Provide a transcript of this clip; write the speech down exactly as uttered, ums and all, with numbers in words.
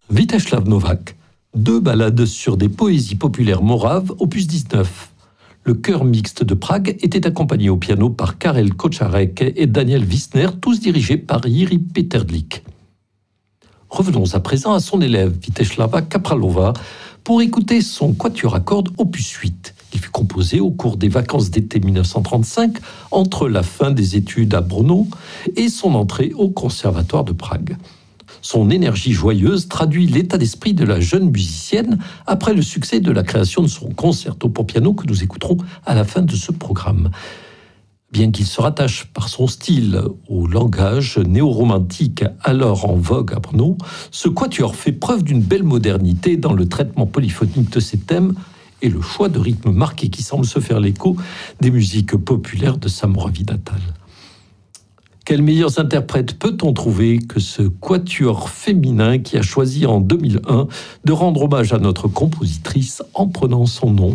Vítězslav Novák, deux ballades sur des poésies populaires moraves, opus dix-neuf. Le chœur mixte de Prague était accompagné au piano par Karel Kočárek et Daniel Wisner, tous dirigés par Jiří Petrlík. Revenons à présent à son élève Vítězslava Kapralova pour écouter son quatuor à cordes opus huit. Il fut composé au cours des vacances d'été mille neuf cent trente-cinq, entre la fin des études à Brno et son entrée au Conservatoire de Prague. Son énergie joyeuse traduit l'état d'esprit de la jeune musicienne après le succès de la création de son concerto pour piano que nous écouterons à la fin de ce programme. Bien qu'il se rattache par son style au langage néo-romantique alors en vogue à Brno, ce quatuor fait preuve d'une belle modernité dans le traitement polyphonique de ses thèmes et le choix de rythme marqué qui semble se faire l'écho des musiques populaires de sa Moravie natale. Quels meilleurs interprètes peut-on trouver que ce quatuor féminin qui a choisi en deux mille un de rendre hommage à notre compositrice en prenant son nom ?